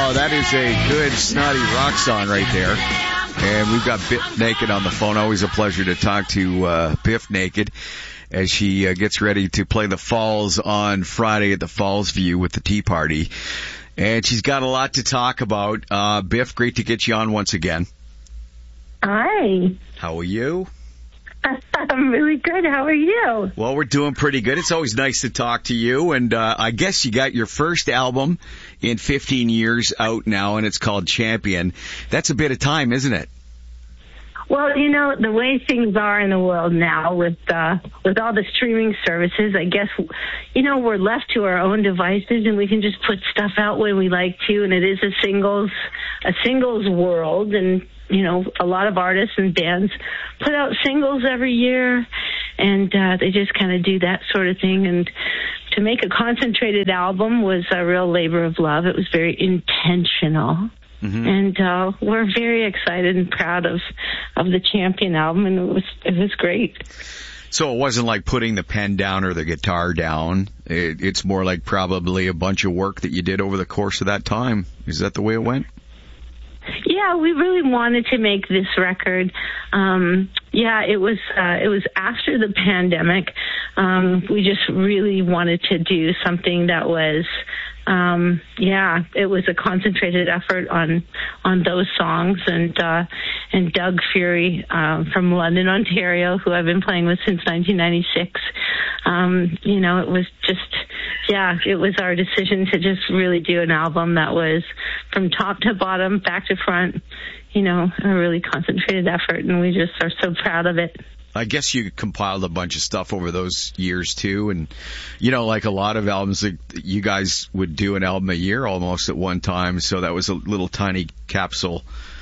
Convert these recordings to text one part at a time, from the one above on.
Oh, that is a good snotty rock song right there. And we've got Biff Naked on the phone. Always a pleasure to talk to Biff Naked as she gets ready to play the Falls on Friday at the Falls View with the Tea Party. And she's got a lot to talk about. Biff, great to get you on once again. Hi. How are you? I'm really good. How are you? Well, we're doing pretty good. It's always nice to talk to you. And I guess you got your first album in 15 years out now, and it's called Champion. That's a bit of time, isn't it? Well, you know, the way things are in the world now with all the streaming services, I guess, you know, we're left to our own devices and we can just put stuff out when we like to. And it is a singles world. And, you know, a lot of artists and bands put out singles every year, and they just kind of do that sort of thing. And to make a concentrated album was a real labor of love. It was very intentional. Mm-hmm. And we're very excited and proud of the Champion album, and it was great. So it wasn't like putting the pen down or the guitar down. It's more like probably a bunch of work that you did over the course of that time. Is that the way it went? Yeah, we really wanted to make this record. It was after the pandemic. We just really wanted to do something that was, it was a concentrated effort on those songs. And Doug Fury, from London, Ontario, who I've been playing with since 1996, it was just, it was our decision to just really do an album that was from top to bottom, back to front, a really concentrated effort, and we just are so proud of it. I guess you compiled a bunch of stuff over those years too, and like a lot of albums, you guys would do an album a year almost at one time, so that was a little tiny capsule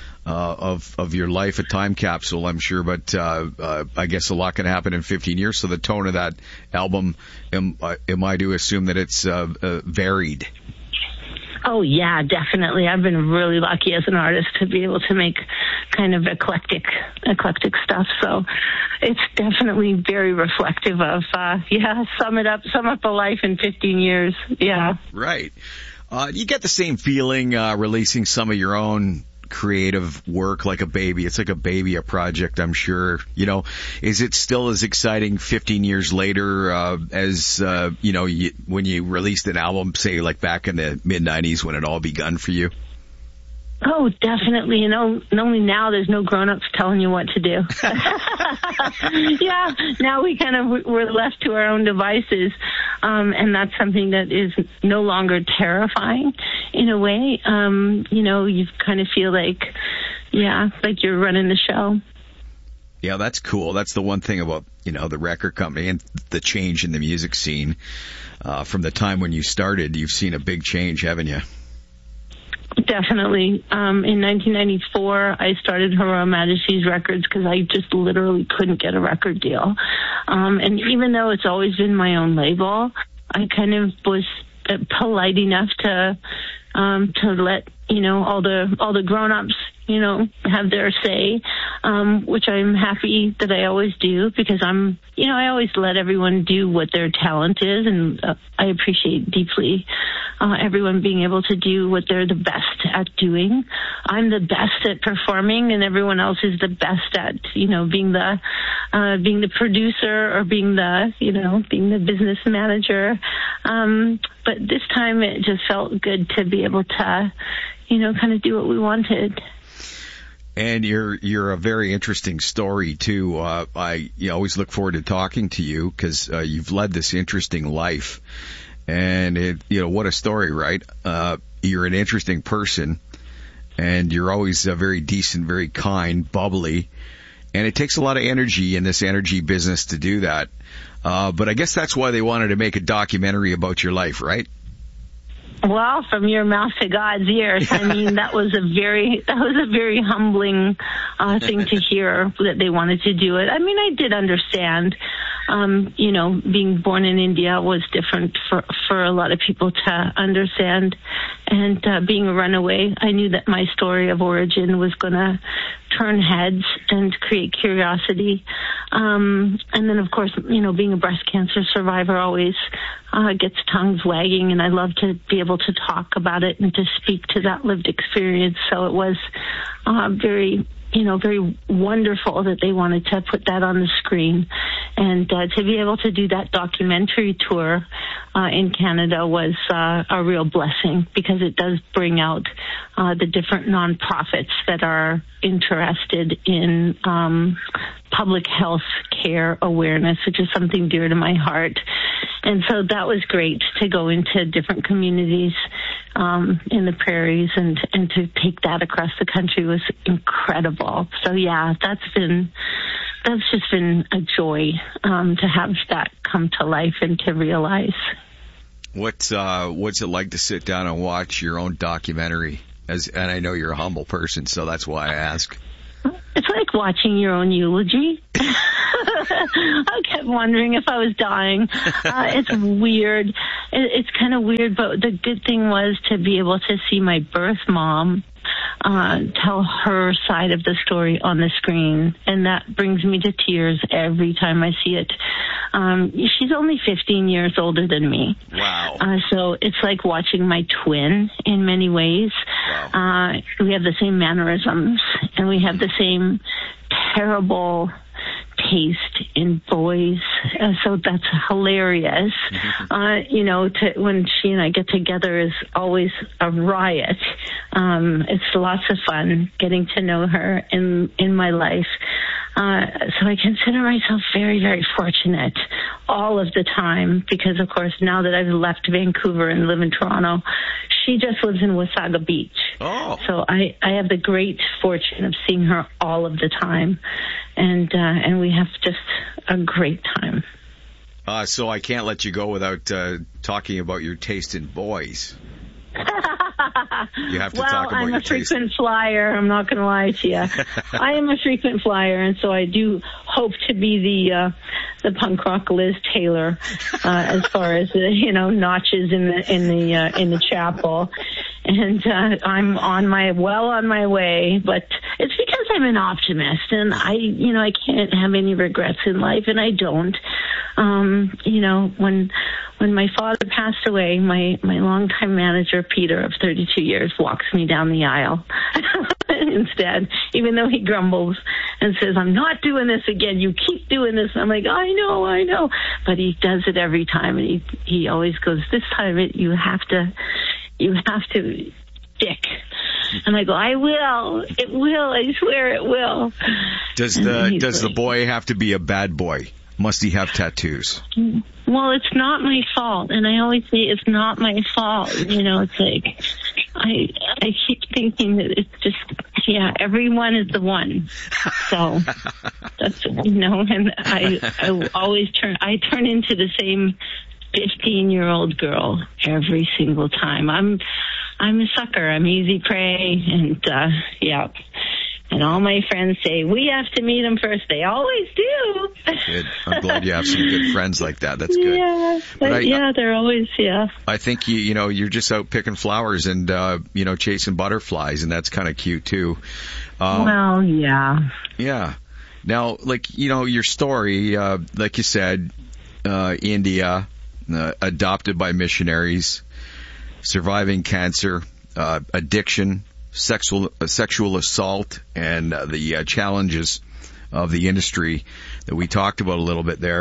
of your life, a time capsule, I'm sure, but I guess a lot can happen in 15 years, so the tone of that album, am I to assume that it's varied? Oh, yeah, definitely. I've been really lucky as an artist to be able to make kind of eclectic stuff. So it's definitely very reflective of, sum up a life in 15 years. Yeah. Right. You get the same feeling releasing some of your own creative work like a baby. It's like a baby, a project, I'm sure. Is it still as exciting 15 years later as, when you released an album, say, like back in the mid-90s when it all begun for you? Oh, definitely. Only now there's no grown-ups telling you what to do. Yeah, now we're left to our own devices, and that's something that is no longer terrifying in a way. You kind of feel like you're running the show. Yeah, that's cool. That's the one thing about, the record company and the change in the music scene. From the time when you started, you've seen a big change, haven't you? Definitely. In 1994, I started Her Royal Majesty's Records because I just literally couldn't get a record deal. And even though it's always been my own label, I kind of was polite enough to let all the grown-ups have their say, which I'm happy that I always do, because I always let everyone do what their talent is, and I appreciate deeply everyone being able to do what they're the best at doing. I'm the best at performing, and everyone else is the best at, being the producer or being the business manager. But this time it just felt good to be able to, kind of do what we wanted. And you're a very interesting story too. I always look forward to talking to you because you've led this interesting life, and what a story, right? You're an interesting person, and you're always very decent, very kind, bubbly, and it takes a lot of energy in this energy business to do that. But I guess that's why they wanted to make a documentary about your life, right? Well, from your mouth to God's ears. I mean, that was a very humbling thing to hear that they wanted to do it. I mean, I did understand, being born in India was different for a lot of people to understand. And being a runaway, I knew that my story of origin was going to turn heads and create curiosity. And then, of course, being a breast cancer survivor always gets tongues wagging, and I love to be able to talk about it and to speak to that lived experience. So it was very wonderful that they wanted to put that on the screen. And to be able to do that documentary tour in Canada was a real blessing, because it does bring out the different nonprofits that are interested in public health care awareness, which is something dear to my heart. And so that was great to go into different communities in the prairies, and to take that across the country was incredible. So yeah, that's just been a joy to have that come to life and to realize. What's it like to sit down and watch your own documentary? And I know you're a humble person, so that's why I ask. It's like watching your own eulogy. I kept wondering if I was dying. It's weird. It's kind of weird, but the good thing was to be able to see my birth mom tell her side of the story on the screen, and that brings me to tears every time I see it. She's only 15 years older than me. Wow. So it's like watching my twin in many ways. Wow. We have the same mannerisms, and we have the same terrible taste in boys, so that's hilarious. When she and I get together is always a riot. It's lots of fun getting to know her in my life. So I consider myself very, very fortunate all of the time, because, of course, now that I've left Vancouver and live in Toronto, she just lives in Wasaga Beach. Oh. So I have the great fortune of seeing her all of the time, and we have just a great time. So I can't let you go without talking about your taste in boys. You have to talk about I'm your a frequent flyer. I'm not going to lie to you. I am a frequent flyer, and so I do hope to be the punk rock Liz Taylor as far as notches in the chapel. And I'm on my way, but it's because I'm an optimist, and I can't have any regrets in life, and I don't. When my father passed away, my longtime manager, Peter, of 32 years, walks me down the aisle instead, even though he grumbles and says, "I'm not doing this again. You keep doing this." And I'm like, I know. But he does it every time, and he always goes, "This time you have to stick." And I go, "I will. It will. I swear it will." Does the boy have to be a bad boy? Must he have tattoos? Well, it's not my fault, and I always say it's not my fault. It's like I keep thinking that it's just everyone is the one. So that's and I always turn into the same 15-year-old girl every single time. I'm a sucker. I'm easy prey, and And all my friends say, we have to meet them first. They always do. Good. I'm glad you have some good friends like that. That's good. Yeah, but they're always, I think you're just out picking flowers and, chasing butterflies, and that's kind of cute too. Well, yeah. Yeah. Now, your story, like you said, India, adopted by missionaries, surviving cancer, addiction, sexual assault, and the challenges of the industry that we talked about a little bit there.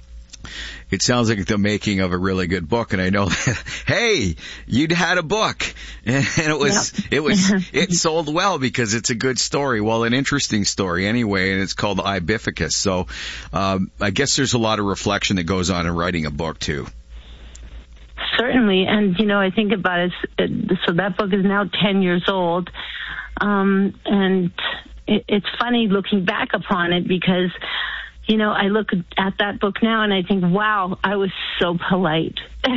It sounds like the making of a really good book, and I know that, hey, you'd had a book, and it sold well because it's a good story, an interesting story anyway, and it's called Ibifficus. So I guess there's a lot of reflection that goes on in writing a book too. Certainly, and I think about it. So that book is now 10 years old, and it's funny looking back upon it because, I look at that book now and I think, wow, I was so polite.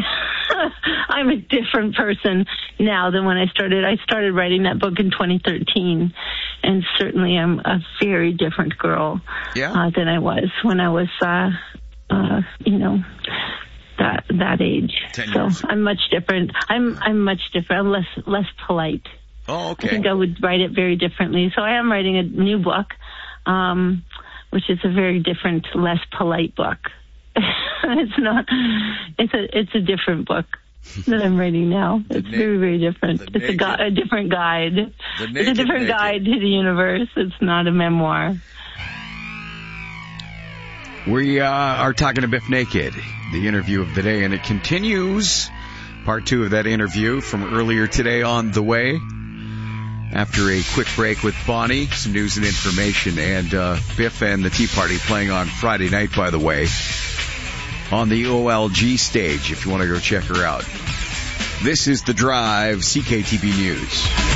I'm a different person now than when I started. I started writing that book in 2013, and certainly I'm a very different girl than I was when I was, that age. 10 so years. I'm much different. I'm much different. I'm less polite. Oh, okay. I think I would write it very differently. So I am writing a new book, which is a very different, less polite book. It's a different book that I'm writing now. It's very, very different. It's a different guide. It's a different guide to the universe. It's not a memoir. We are talking to Biff Naked, the interview of the day, and it continues. Part 2 of that interview from earlier today on the way. After a quick break with Bonnie, some news and information, and Biff and the Tea Party playing on Friday night, by the way, on the OLG stage, if you want to go check her out. This is The Drive, CKTB News.